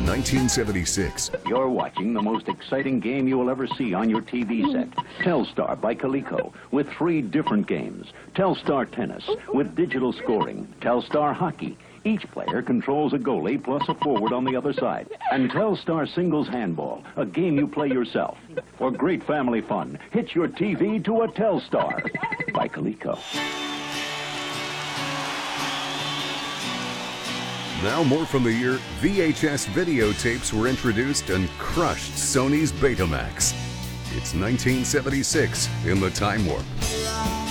1976. You're watching the most exciting game you will ever see on your TV set. Telstar by Coleco with 3 different games. Telstar Tennis with digital scoring. Telstar Hockey. Each player controls a goalie plus a forward on the other side. And Telstar Singles Handball, a game you play yourself. For great family fun, hitch your TV to a Telstar by Coleco. Now more from the year VHS videotapes were introduced and crushed Sony's Betamax. It's 1976 in the Time Warp.